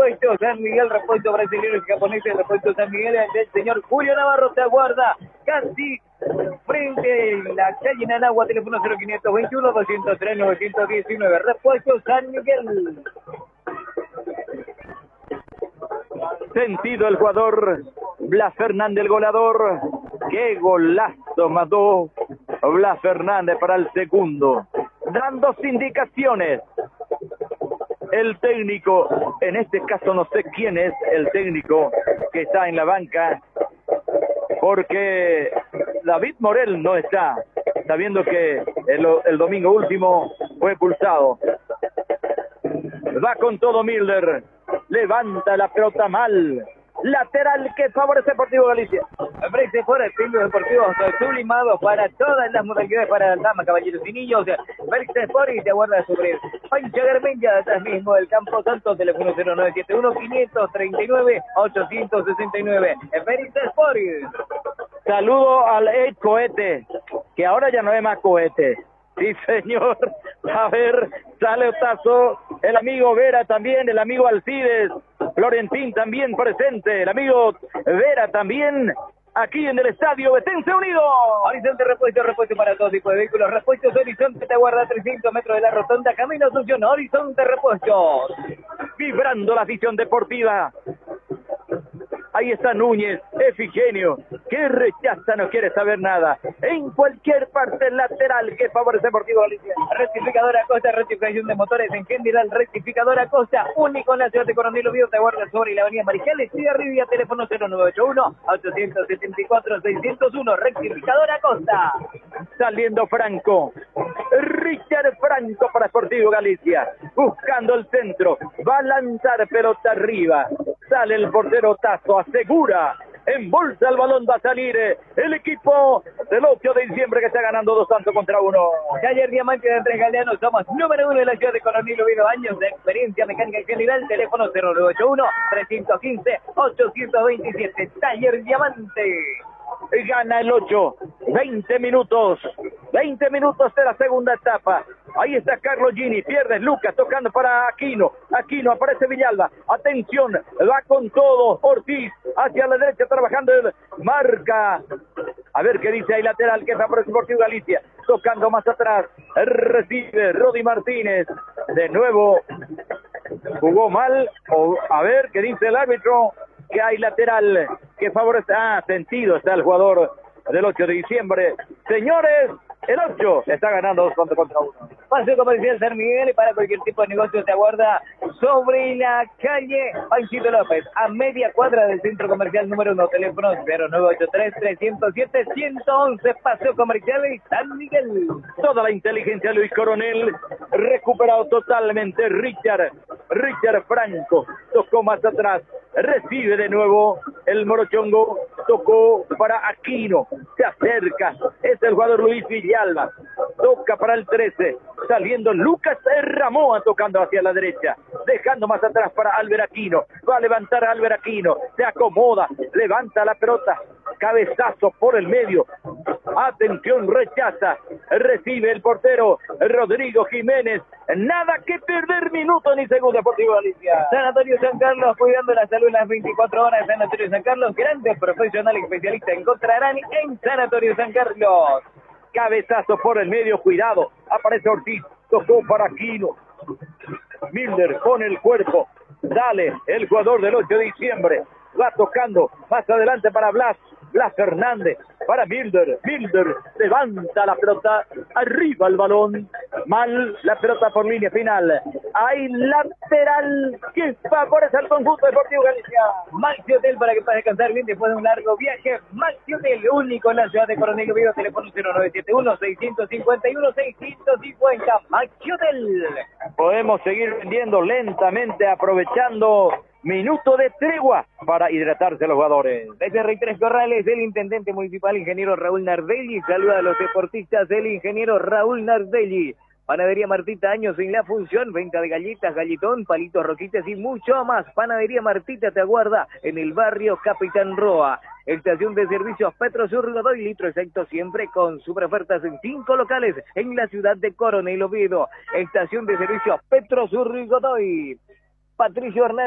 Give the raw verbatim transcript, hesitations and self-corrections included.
repuesto San Miguel, repuesto brasileños y japoneses, repuesto San Miguel del señor Julio Navarro te aguarda casi frente a la calle Nanagua, teléfono cero quinientos veintiuno, doscientos tres, novecientos diecinueve, repuesto San Miguel. Sentido el jugador Blas Fernández, el goleador. Qué golazo mandó Blas Fernández para el segundo, dando indicaciones. El técnico, en este caso no sé quién es el técnico que está en la banca, porque David Morel no está, sabiendo que el, el domingo último fue expulsado. Va con todo Milder, levanta la pelota mal, lateral que favorece Deportivo Galicia. Ofrece por el Club Deportivo sublimado para todas las modalidades, para damas, caballeros y niños. Verse Sport y te aguarda sobre Pancha Garmendia, detrás mismo del Campo Santo, teléfono cero nueve siete uno, quinientos treinta y nueve, ochocientos sesenta y nueve. Verse Sport. Saludo al Ed Cohete, que ahora ya no es más cohete. Sí, señor. A ver, sale Otazo, el amigo Vera también, el amigo Alcides, Florentín también presente, el amigo Vera también, aquí en el estadio Betense Unido. Horizonte repuesto, repuesto para todo tipo de vehículos, repuestos Horizonte te aguarda trescientos metros de la rotonda, camino Asunción, Horizonte repuestos. Vibrando la afición deportiva. Ahí está Núñez, Efigenio, que rechaza, no quiere saber nada. En cualquier parte lateral que favorece Deportivo Galicia. Rectificadora Costa, rectificación de motores en general. Rectificadora Costa, único en la ciudad de Coronel Oviedo, te guarda sobre la avenida Mariscal y arriba, teléfono cero nueve ocho uno, ochocientos setenta y cuatro, seiscientos uno. Rectificadora Costa. Saliendo Franco, Richard Franco para Deportivo Galicia, buscando el centro, va a lanzar pelota arriba, sale el portero Tazo, asegura, embolsa el balón, va a salir el equipo del ocho de diciembre que está ganando dos tantos contra uno. Taller Diamante de Andrés Galeano, somos número uno en la ciudad de Coronel Oviedo, años de experiencia mecánica en general, teléfono cero nueve ocho uno, trescientos quince, ochocientos veintisiete. Taller Diamante. Gana el ocho, veinte minutos, veinte minutos de la segunda etapa. Ahí está Carlos Gini, pierde Lucas, tocando para Aquino, Aquino, aparece Villalba, atención, va con todo, Ortiz, hacia la derecha, trabajando el marca, a ver qué dice ahí lateral, que favorece Deportivo Galicia, tocando más atrás, recibe Rodi Martínez, de nuevo, jugó mal, o a ver qué dice el árbitro, que hay lateral, que favorece, ah, sentido está el jugador del ocho de diciembre, señores, el ocho está ganando dos contra uno. Paseo Comercial San Miguel, para cualquier tipo de negocio te aguarda sobre la calle Panchito López, a media cuadra del centro comercial número uno, teléfono cero nueve ocho tres, trescientos siete, ciento once, Paseo Comercial San Miguel. Toda la inteligencia Luis Coronel, recuperado totalmente Richard, Richard Franco, tocó más atrás, recibe de nuevo el Morochongo, tocó para Aquino, se acerca, es el jugador Luis Villalba, toca para el trece, saliendo Lucas Ramoa, tocando hacia la derecha, dejando más atrás para Álvaro Aquino, va a levantar a Álvaro Aquino, se acomoda, levanta la pelota, cabezazo por el medio, atención, rechaza, recibe el portero Rodrigo Jiménez, nada que perder minuto ni segundo. Deportivo Galicia. Sanatorio San Carlos, cuidando la salud las veinticuatro horas. Sanatorio San Carlos, grandes profesionales especialistas encontrarán en Sanatorio San Carlos. Cabezazo por el medio, cuidado, aparece Ortiz, tocó para Aquino, Milder con el cuerpo, dale, el jugador del ocho de diciembre, va tocando más adelante para Blas, Blas Fernández, para Milder, Milder levanta la pelota, arriba el balón, mal la pelota por línea final, hay lateral que favorece al conjunto Deportivo Galicia. Maxi Hotel, para que puedas descansar bien después de un largo viaje, Maxi Hotel, único en la ciudad de Coronel Oviedo, teléfono cero nueve siete uno, seiscientos cincuenta y uno, seiscientos cincuenta, Maxi Hotel. Podemos seguir vendiendo lentamente, aprovechando minuto de tregua para hidratarse los jugadores. Desde Rey Tres Corrales, el intendente municipal, ingeniero Raúl Nardelli, saluda a los deportistas del ingeniero Raúl Nardelli. Panadería Martita, años en la función, venta de galletas, galletón, palitos, roquitas y mucho más. Panadería Martita te aguarda en el barrio Capitán Roa. Estación de servicios Petrosur Godoy, litro exacto siempre con super ofertas en cinco locales en la ciudad de Coronel Oviedo. Estación de servicios Petrosur Godoy. Patricio Hernández.